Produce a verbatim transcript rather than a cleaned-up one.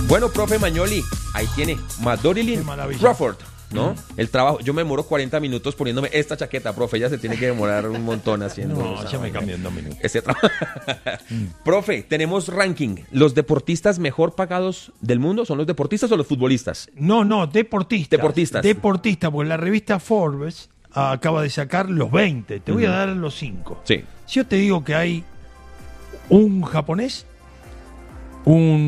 Bueno, profe Mañoli, ahí tiene Madorilyn Crawford, ¿no? Mm. El trabajo, yo me demoro cuarenta minutos poniéndome esta chaqueta, profe, ella se tiene que demorar un montón haciendo. No, ya me cambié en dos minutos. Ese tra... mm. Profe, tenemos ranking. ¿Los deportistas mejor pagados del mundo son los deportistas o los futbolistas? No, no, deportistas. Deportistas. Deportistas, porque la revista Forbes acaba de sacar los veinte. Te voy uh-huh. a dar los cinco. Sí. Si yo te digo que hay un japonés, un